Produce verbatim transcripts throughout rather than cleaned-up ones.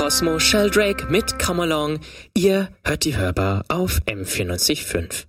Cosmo Sheldrake mit Come Along. Ihr hört die Hörbar auf M vierundneunzig Komma fünf.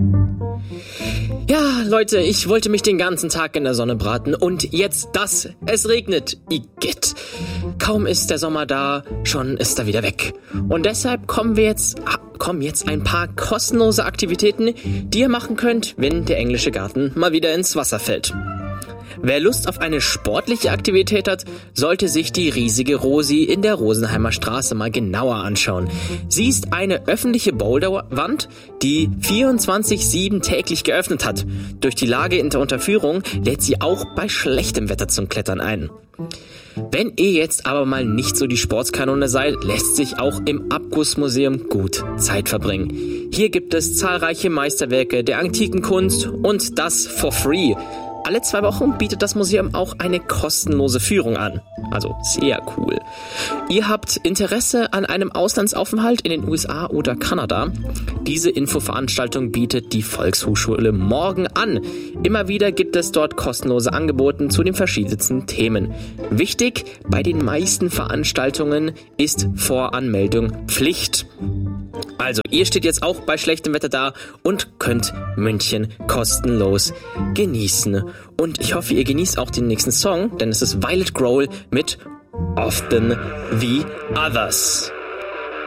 Ja, Leute, ich wollte mich den ganzen Tag in der Sonne braten und jetzt das. Es regnet. Igitt. Kaum ist der Sommer da, schon ist er wieder weg. Und deshalb kommen wir jetzt, ah, kommen jetzt ein paar kostenlose Aktivitäten, die ihr machen könnt, wenn der englische Garten mal wieder ins Wasser fällt. Wer Lust auf eine sportliche Aktivität hat, sollte sich die riesige Rosi in der Rosenheimer Straße mal genauer anschauen. Sie ist eine öffentliche Boulderwand, die vierundzwanzig sieben täglich geöffnet hat. Durch die Lage in der Unterführung lädt sie auch bei schlechtem Wetter zum Klettern ein. Wenn ihr jetzt aber mal nicht so die Sportskanone seid, lässt sich auch im Abgussmuseum gut Zeit verbringen. Hier gibt es zahlreiche Meisterwerke der antiken Kunst und das for free. Alle zwei Wochen bietet das Museum auch eine kostenlose Führung an. Also sehr cool. Ihr habt Interesse an einem Auslandsaufenthalt in den U S A oder Kanada? Diese Infoveranstaltung bietet die Volkshochschule morgen an. Immer wieder gibt es dort kostenlose Angebote zu den verschiedensten Themen. Wichtig, bei den meisten Veranstaltungen ist Voranmeldung Pflicht. Also, ihr steht jetzt auch bei schlechtem Wetter da und könnt München kostenlos genießen. Und ich hoffe, ihr genießt auch den nächsten Song, denn es ist Violet Grohl mit Often the Others.